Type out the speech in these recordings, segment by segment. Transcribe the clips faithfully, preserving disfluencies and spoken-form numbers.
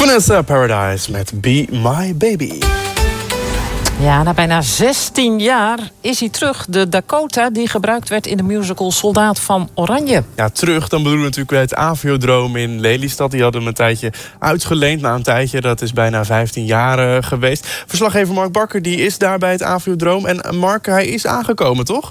Vanessa Paradise met Be My Baby. Ja, na bijna zestien jaar is hij terug. De Dakota die gebruikt werd in de musical Soldaat van Oranje. Ja, terug, dan bedoelen we natuurlijk bij het Aviodrome in Lelystad. Die hadden hem een tijdje uitgeleend. Na een tijdje, dat is bijna vijftien jaar geweest. Verslaggever Mark Bakker, die is daar bij het Aviodrome. En Mark, hij is aangekomen, toch?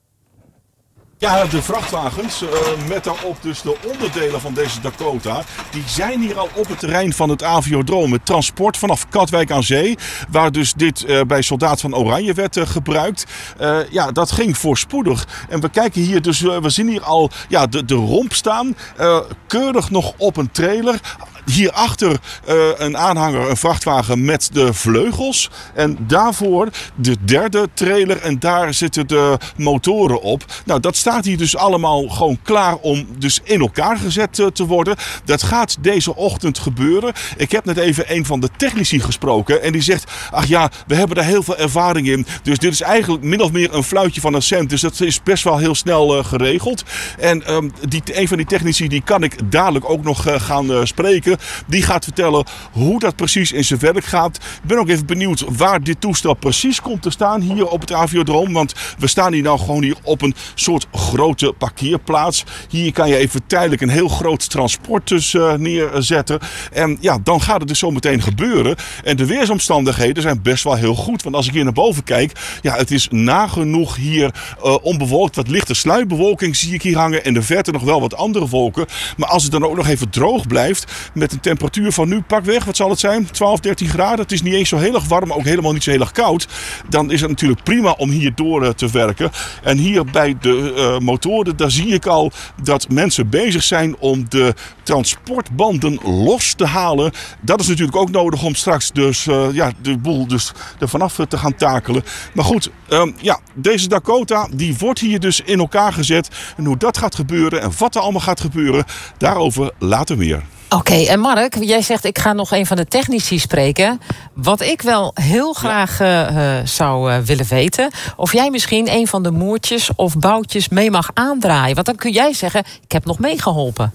Ja, de vrachtwagens uh, met daarop dus de onderdelen van deze Dakota, die zijn hier al op het terrein van het Aviodrome. Het transport vanaf Katwijk aan Zee, waar dus dit uh, bij Soldaat van Oranje werd uh, gebruikt. Uh, ja, dat ging voorspoedig. En we kijken hier dus, uh, we zien hier al ja, de, de romp staan, uh, keurig nog op een trailer. Hierachter uh, een aanhanger, een vrachtwagen met de vleugels. En daarvoor de derde trailer en daar zitten de motoren op. Nou, dat staat hier dus allemaal gewoon klaar om dus in elkaar gezet uh, te worden. Dat gaat deze ochtend gebeuren. Ik heb net even een van de technici gesproken en die zegt, ach ja, we hebben daar heel veel ervaring in. Dus dit is eigenlijk min of meer een fluitje van een cent. Dus dat is best wel heel snel uh, geregeld. En um, die, een van die technici die kan ik dadelijk ook nog uh, gaan uh, spreken. Die gaat vertellen hoe dat precies in zijn werk gaat. Ik ben ook even benieuwd waar dit toestel precies komt te staan hier op het Aviodrome. Want we staan hier nou gewoon hier op een soort grote parkeerplaats. Hier kan je even tijdelijk een heel groot transport dus uh, neerzetten. En ja, dan gaat het dus zo meteen gebeuren. En de weersomstandigheden zijn best wel heel goed. Want als ik hier naar boven kijk, ja, het is nagenoeg hier uh, onbewolkt. Wat lichte sluierbewolking zie ik hier hangen. In de verte nog wel wat andere wolken. Maar als het dan ook nog even droog blijft met een temperatuur van nu pakweg, wat zal het zijn? twaalf, dertien graden. Het is niet eens zo heel erg warm, maar ook helemaal niet zo heel erg koud. Dan is het natuurlijk prima om hier door te werken. En hier bij de uh, motoren, daar zie ik al dat mensen bezig zijn om de transportbanden los te halen. Dat is natuurlijk ook nodig om straks dus uh, ja, de boel dus er vanaf te gaan takelen. Maar goed, um, ja, deze Dakota die wordt hier dus in elkaar gezet. En hoe dat gaat gebeuren en wat er allemaal gaat gebeuren, daarover later meer. Oké, okay, en Mark, jij zegt ik ga nog een van de technici spreken. Wat ik wel heel graag uh, zou uh, willen weten, of jij misschien een van de moertjes of boutjes mee mag aandraaien. Want dan kun jij zeggen, ik heb nog meegeholpen.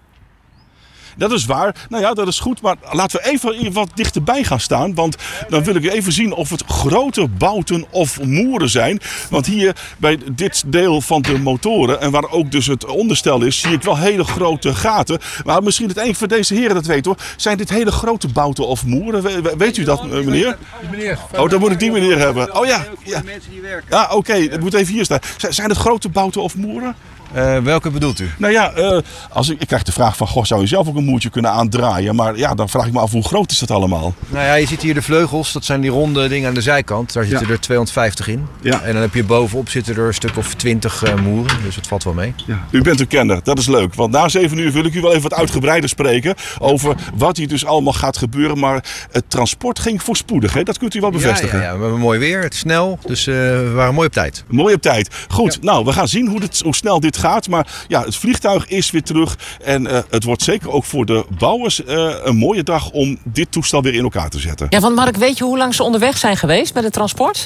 Dat is waar. Nou ja, dat is goed. Maar laten we even wat dichterbij gaan staan. Want dan wil ik even zien of het grote bouten of moeren zijn. Want hier bij dit deel van de motoren, en waar ook dus het onderstel is, zie ik wel hele grote gaten. Maar misschien het een van deze heren dat weet hoor. Zijn dit hele grote bouten of moeren? We, weet u dat, meneer? Oh, dan moet ik die meneer hebben. Oh ja. Ja, ja oké. Okay. Het moet even hier staan. Zijn het grote bouten of moeren? Uh, welke bedoelt u? Nou ja, uh, als ik, ik krijg de vraag van, goh, zou je zelf ook een moertje kunnen aandraaien? Maar ja, dan vraag ik me af, hoe groot is dat allemaal? Nou ja, je ziet hier de vleugels, dat zijn die ronde dingen aan de zijkant. Daar zitten ja. er tweehonderdvijftig in. Ja. En dan heb je bovenop zitten er een stuk of twintig uh, moeren, dus het valt wel mee. Ja. U bent een kenner, dat is leuk. Want na zeven uur wil ik u wel even wat uitgebreider spreken over wat hier dus allemaal gaat gebeuren. Maar het transport ging voorspoedig, hè? Dat kunt u wel bevestigen. Ja, ja, ja. We hebben mooi weer, het is snel, dus uh, we waren mooi op tijd. Mooi op tijd. Goed, ja. Nou, we gaan zien hoe, dit, hoe snel dit gaat. Maar ja, het vliegtuig is weer terug. En uh, het wordt zeker ook voor de bouwers uh, een mooie dag om dit toestel weer in elkaar te zetten. Ja, want Mark, weet je hoe lang ze onderweg zijn geweest met het transport?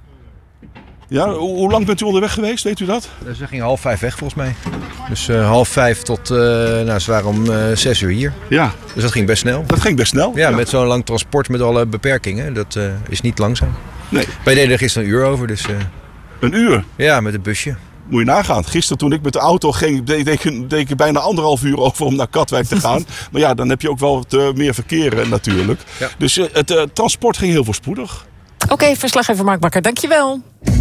Ja, hoe lang bent u onderweg geweest, weet u dat? Ze gingen half vijf weg volgens mij. Dus uh, half vijf tot, uh, nou ze waren om uh, zes uur hier. Ja. Dus dat ging best snel. Dat ging best snel? Ja, ja. Met zo'n lang transport met alle beperkingen, dat uh, is niet langzaam. Nee. Wij deden er gisteren een uur over, dus... Uh, een uur? Ja, met een busje. Moet je nagaan. Gisteren toen ik met de auto ging, deed, deed, deed ik bijna anderhalf uur over om naar Katwijk te gaan. Maar ja, dan heb je ook wel wat uh, meer verkeer uh, natuurlijk. Ja. Dus uh, het uh, transport ging heel voorspoedig. Oké, okay, verslaggever Mark Bakker, dankjewel.